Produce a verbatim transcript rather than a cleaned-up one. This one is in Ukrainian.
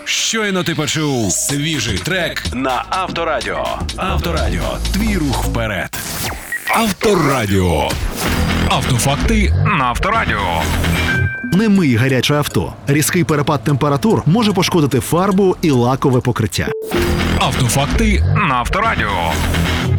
Щойно ти почув свіжий трек на Авторадіо. Авторадіо. Твій рух вперед. Авторадіо. Автофакти на Авторадіо. Не мий гаряче авто. Різкий перепад температур може пошкодити фарбу і лакове покриття. Автофакти на Авторадіо.